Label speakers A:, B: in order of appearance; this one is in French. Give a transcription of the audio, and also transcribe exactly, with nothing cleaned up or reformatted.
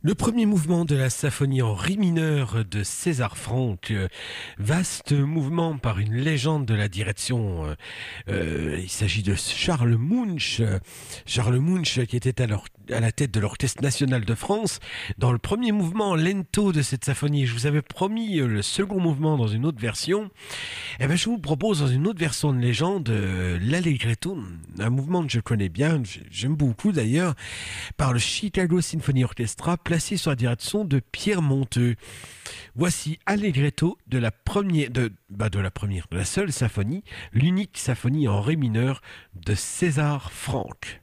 A: Le premier mouvement de la symphonie en ré mineur de César Franck, euh, vaste mouvement par une légende de la direction. euh, euh, il s'agit de Charles Munch, euh, Charles Munch qui était à, l'or- à la tête de l'Orchestre national de France. Dans le premier mouvement lento de cette symphonie, je vous avais promis euh, le second mouvement dans une autre version. Eh ben, je vous propose dans une autre version de légende euh, l'Allegretto, un mouvement que je connais bien, j'aime beaucoup d'ailleurs, par le Chicago Symphony Orchestra, placé sur la direction de Pierre Monteux. Voici Allegretto de la première, de, bah de la première, de la seule symphonie, l'unique symphonie en ré mineur de César Franck.